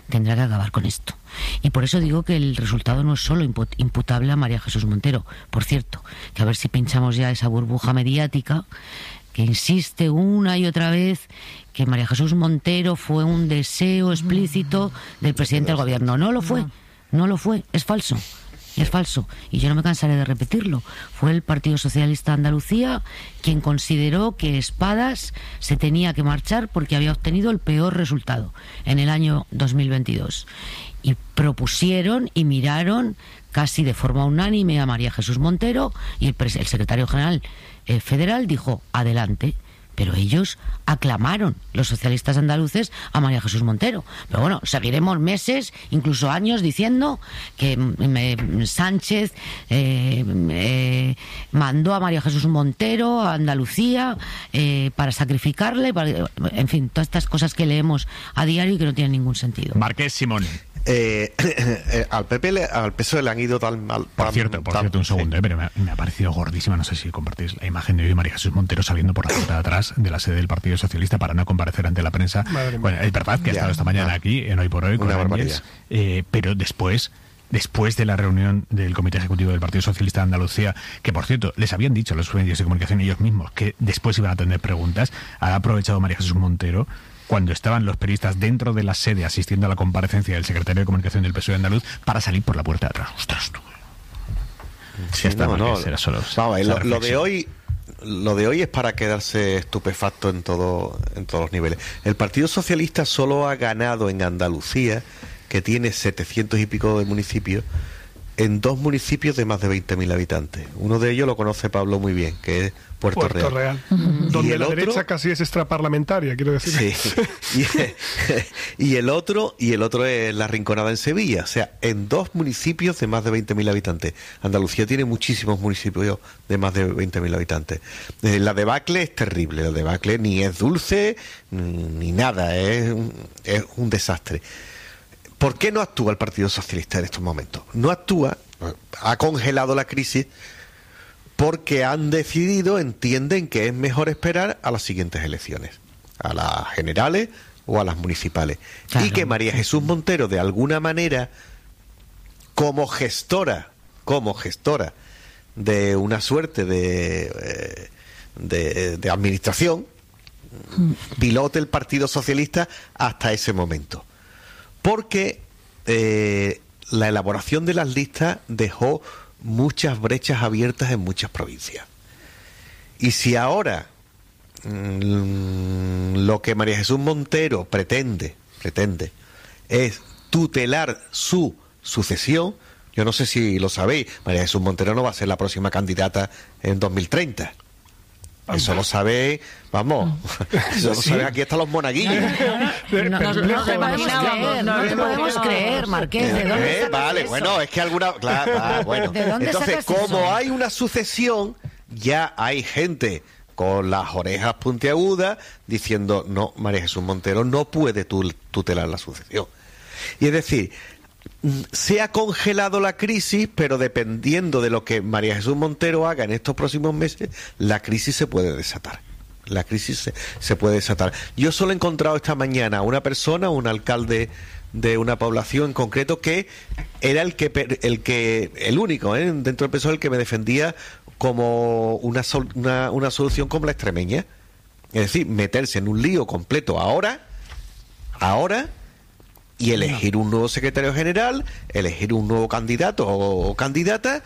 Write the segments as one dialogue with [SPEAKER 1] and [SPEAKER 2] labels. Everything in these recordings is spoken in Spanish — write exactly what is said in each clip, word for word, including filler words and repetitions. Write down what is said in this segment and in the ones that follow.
[SPEAKER 1] tendrá que acabar con esto. Y por eso digo que el resultado no es solo imputable a María Jesús Montero. Por cierto, que a ver si pinchamos ya esa burbuja mediática que insiste una y otra vez que María Jesús Montero fue un deseo explícito del presidente del gobierno. No lo fue, no lo fue, es falso. Es falso, y yo no me cansaré de repetirlo. Fue el Partido Socialista de Andalucía quien consideró que Espadas se tenía que marchar porque había obtenido el peor resultado en el año dos mil veintidós. Y propusieron y miraron casi de forma unánime a María Jesús Montero, y el, el secretario general eh, federal dijo, adelante. Pero ellos aclamaron, los socialistas andaluces, a María Jesús Montero. Pero bueno, seguiremos meses, incluso años, diciendo que me, Sánchez eh, eh, mandó a María Jesús Montero a Andalucía eh, para sacrificarle, para, en fin, todas estas cosas que leemos a diario y que no tienen ningún sentido.
[SPEAKER 2] Marqués Simón.
[SPEAKER 3] Eh, eh, al P P, le, al P S O E le han ido tan mal. Tan,
[SPEAKER 2] por cierto, por
[SPEAKER 3] tan,
[SPEAKER 2] cierto, un segundo, eh, pero me ha, me ha parecido gordísima. No sé si compartís la imagen de hoy de María Jesús Montero saliendo por la puerta de atrás de la sede del Partido Socialista para no comparecer ante la prensa. Bueno, es verdad que ha estado esta mañana aquí, en Hoy por Hoy, con Ángels, eh, pero después. Después de la reunión del Comité Ejecutivo del Partido Socialista de Andalucía, que por cierto, les habían dicho a los medios de comunicación ellos mismos que después iban a tener preguntas, ha aprovechado María Jesús Montero, cuando estaban los periodistas dentro de la sede asistiendo a la comparecencia del secretario de Comunicación del P S O E andaluz, para salir por la puerta de atrás. ¡Ostras, tú!
[SPEAKER 3] Sí, está, no, no, era solo, vamos, lo, lo de hoy... Lo de hoy es para quedarse estupefacto en todo, en todos los niveles. El Partido Socialista solo ha ganado en Andalucía, que tiene setecientos y pico de municipios, en dos municipios de más de veinte mil habitantes. Uno de ellos lo conoce Pablo muy bien, que es Puerto,
[SPEAKER 4] Puerto
[SPEAKER 3] Real.
[SPEAKER 4] Real. Uh-huh. Donde la
[SPEAKER 3] otro,
[SPEAKER 4] derecha casi es extraparlamentaria, quiero decir.
[SPEAKER 3] Sí. y, y el otro y el otro es La Rinconada en Sevilla. O sea, en dos municipios de más de veinte mil habitantes. Andalucía tiene muchísimos municipios de más de veinte mil habitantes. Eh, la debacle es terrible. La debacle ni es dulce ni nada. Es, es un desastre. ¿Por qué no actúa el Partido Socialista en estos momentos? No actúa, ha congelado la crisis porque han decidido, entienden que es mejor esperar a las siguientes elecciones, a las generales o a las municipales. Claro. Y que María Jesús Montero, de alguna manera, como gestora, como gestora de una suerte de, de, de administración, pilote el Partido Socialista hasta ese momento. Porque eh, la elaboración de las listas dejó muchas brechas abiertas en muchas provincias. Y si ahora mmm, lo que María Jesús Montero pretende, pretende es tutelar su sucesión, yo no sé si lo sabéis, María Jesús Montero no va a ser la próxima candidata en dos mil treinta. Eso lo sabe, vamos, eso lo sabe, aquí están los monaguillos.
[SPEAKER 1] No, no, no, no te podemos creer, no te podemos creer, Marqués. ¿De dónde
[SPEAKER 3] eh, vale, eso? Bueno, es que alguna... Claro, ah, bueno. Entonces, como eso? Hay una sucesión, ya hay gente con las orejas puntiagudas diciendo, no, María Jesús Montero no puede tutelar la sucesión. Y es decir, se ha congelado la crisis, pero dependiendo de lo que María Jesús Montero haga en estos próximos meses, la crisis se puede desatar. La crisis se, se puede desatar. Yo solo he encontrado esta mañana a una persona, un alcalde de una población en concreto, que era el que el que el único ¿eh? dentro del P S O E el que me defendía como una, una, una solución como la extremeña. Es decir, meterse en un lío completo ahora, ahora... y elegir un nuevo secretario general, elegir un nuevo candidato o, o candidata,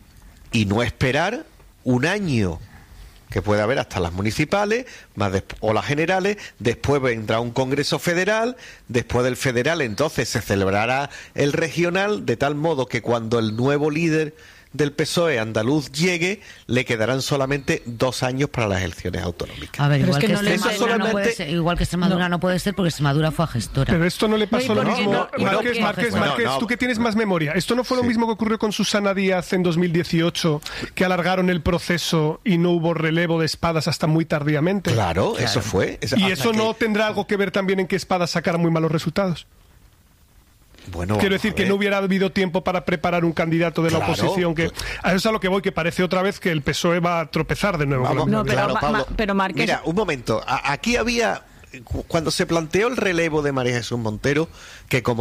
[SPEAKER 3] y no esperar un año que puede haber hasta las municipales más de, o las generales, después vendrá un Congreso Federal, después del federal entonces se celebrará el regional, de tal modo que cuando el nuevo líder del P S O E andaluz llegue, le quedarán solamente dos años para las elecciones autonómicas.
[SPEAKER 1] A ver, igual que, que, no Extremadura solamente... no puede ser, igual que Extremadura no. no puede ser, porque Extremadura fue a gestora.
[SPEAKER 4] Pero esto no le pasó
[SPEAKER 1] no,
[SPEAKER 4] lo mismo.
[SPEAKER 1] No, no,
[SPEAKER 4] Marqués,
[SPEAKER 1] no,
[SPEAKER 4] Marqués,
[SPEAKER 1] no,
[SPEAKER 4] Marqués,
[SPEAKER 3] no, no.
[SPEAKER 4] tú que tienes más memoria. ¿Esto no fue lo sí. mismo que ocurrió con Susana Díaz en dos mil dieciocho, que alargaron el proceso y no hubo relevo de Espadas hasta muy tardíamente?
[SPEAKER 3] Claro, claro. eso fue.
[SPEAKER 4] Esa, ¿Y eso que... no tendrá algo que ver también en que Espadas sacara muy malos resultados?
[SPEAKER 3] Bueno,
[SPEAKER 4] quiero decir que no hubiera habido tiempo para preparar un candidato de claro, la oposición, que pues, a eso es a lo que voy, que parece otra vez que el P S O E va a tropezar de nuevo.
[SPEAKER 3] Vamos,
[SPEAKER 5] no, pero,
[SPEAKER 3] claro,
[SPEAKER 5] ma,
[SPEAKER 3] Pablo,
[SPEAKER 5] ma, pero Marqués...
[SPEAKER 3] Mira, un momento, a, aquí había, cuando se planteó el relevo de María Jesús Montero, que como